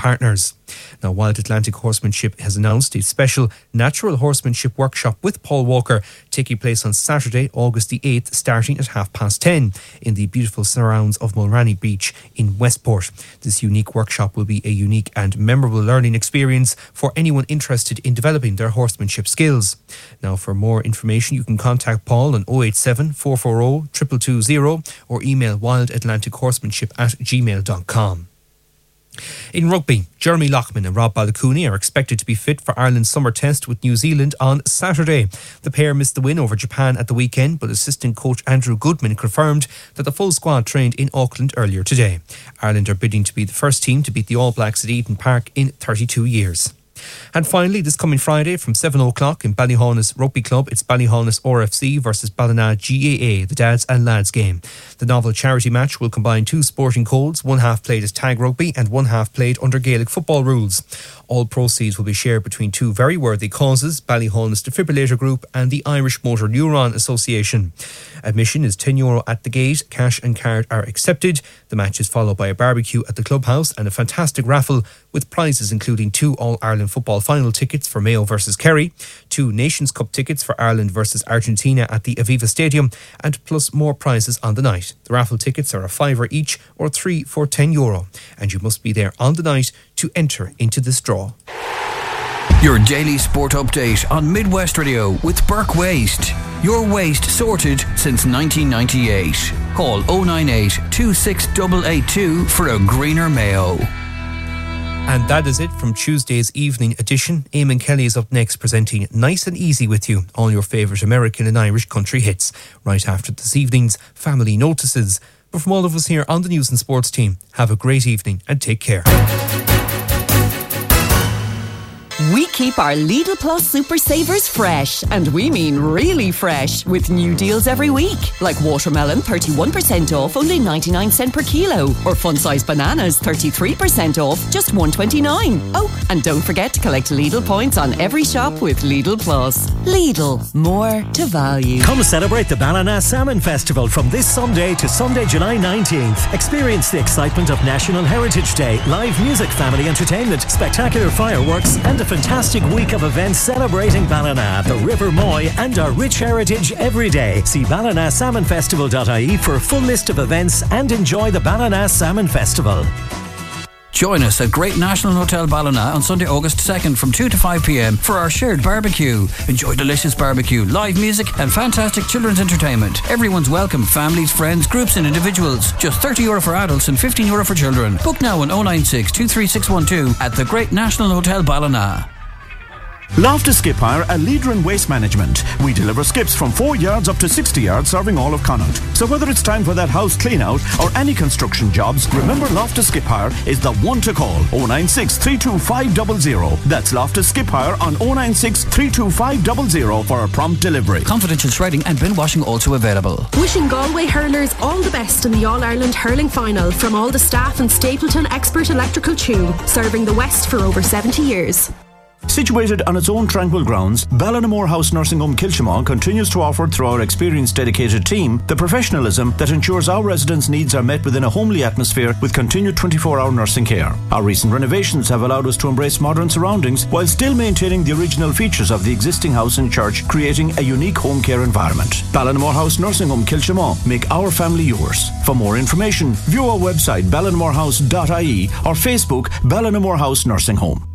partners. Now, Wild Atlantic Horsemanship has announced a special natural horsemanship workshop with Paul Walker taking place on Saturday, August the 8th, starting at 10:30 in the beautiful surrounds of Mulranny Beach in Westport. This unique workshop will be a unique and memorable learning experience for anyone interested in developing their horsemanship skills. Now, for more information, you can contact Paul on 087 440 222 or email wildatlantichorsemanship@gmail.com. In rugby, Jeremy Loughman and Rob Balacooney are expected to be fit for Ireland's summer test with New Zealand on Saturday. The pair missed the win over Japan at the weekend, but assistant coach Andrew Goodman confirmed that the full squad trained in Auckland earlier today. Ireland are bidding to be the first team to beat the All Blacks at Eden Park in 32 years. And finally, this coming Friday from 7 o'clock in Ballyhaunis Rugby Club, it's Ballyhaunis RFC versus Ballina GAA, the dads and lads game. The novel charity match will combine two sporting codes, one half played as tag rugby and one half played under Gaelic football rules. All proceeds will be shared between two very worthy causes, Ballyhaunis Defibrillator Group and the Irish Motor Neuron Association. Admission is €10 at the gate, cash and card are accepted. The match is followed by a barbecue at the clubhouse and a fantastic raffle with prizes including 2 All-Ireland football final tickets for Mayo versus Kerry, 2 Nations Cup tickets for Ireland versus Argentina at the Aviva Stadium, and plus more prizes on the night. The raffle tickets are $5 each or 3 for €10, and you must be there on the night to enter into this draw. Your daily sport update on Midwest Radio with Burke Waste. Your waste sorted since 1998. Call 098 26882 for a greener Mayo. And that is it from Tuesday's evening edition. Eamon Kelly is up next presenting Nice and Easy with you, all your favourite American and Irish country hits, right after this evening's Family Notices. But from all of us here on the News and Sports team, have a great evening and take care. We keep our Lidl Plus Super Savers fresh, and we mean really fresh, with new deals every week. Like watermelon 31% off, only 99 cent per kilo, or fun-sized bananas 33% off, just $1.29. Oh, and don't forget to collect Lidl points on every shop with Lidl Plus. Lidl, more to value. Come celebrate the Ballina Salmon Festival from this Sunday to Sunday, July 19th. Experience the excitement of National Heritage Day, live music, family entertainment, spectacular fireworks, and a fantastic week of events celebrating Ballina, the River Moy, and our rich heritage every day. See ballinasalmonfestival.ie for a full list of events and enjoy the Ballina Salmon Festival. Join us at Great National Hotel Ballina on Sunday, August 2nd from 2 to 5 p.m. for our shared barbecue. Enjoy delicious barbecue, live music and fantastic children's entertainment. Everyone's welcome, families, friends, groups and individuals. Just €30 for adults and €15 for children. Book now on 096 23612 at the Great National Hotel Ballina. Loftus Skip Hire, a leader in waste management. We deliver skips from 4 yards up to 60 yards, serving all of Connaught. So whether it's time for that house clean out or any construction jobs, remember Loftus Skip Hire is the one to call. 096 325 That's Loftus Skip Hire on 096 325 for a prompt delivery. Confidential shredding and bin washing also available. Wishing Galway hurlers all the best in the All-Ireland Hurling Final from all the staff and Stapleton Expert Electrical Tune, serving the West for over 70 years. Situated on its own tranquil grounds, Ballinamore House Nursing Home Kilshamon continues to offer, through our experienced dedicated team, the professionalism that ensures our residents' needs are met within a homely atmosphere with continued 24-hour nursing care. Our recent renovations have allowed us to embrace modern surroundings while still maintaining the original features of the existing house and church, creating a unique home care environment. Ballinamore House Nursing Home Kilshamon. Make our family yours. For more information, view our website ballinamorehouse.ie or Facebook Ballinamore House Nursing Home.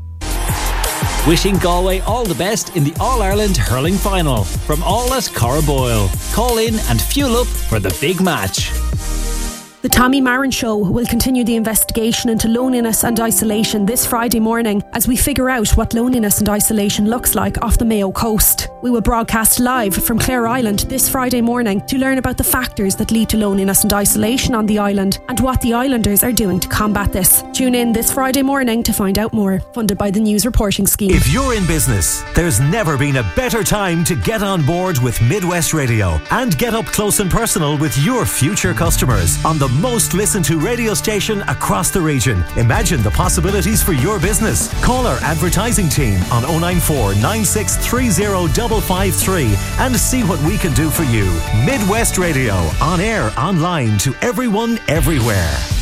Wishing Galway all the best in the All-Ireland Hurling Final. From all at Cara Boyle. Call in and fuel up for the big match. The Tommy Marin Show will continue the investigation into loneliness and isolation this Friday morning as we figure out what loneliness and isolation looks like off the Mayo coast. We will broadcast live from Clare Island this Friday morning to learn about the factors that lead to loneliness and isolation on the island and what the islanders are doing to combat this. Tune in this Friday morning to find out more. Funded by the News Reporting Scheme. If you're in business, there's never been a better time to get on board with Midwest Radio and get up close and personal with your future customers on the most listened to radio station across the region. Imagine the possibilities for your business. Call our advertising team on 094 9630 553 and see what we can do for you. Midwest Radio, on air, online, to everyone, everywhere.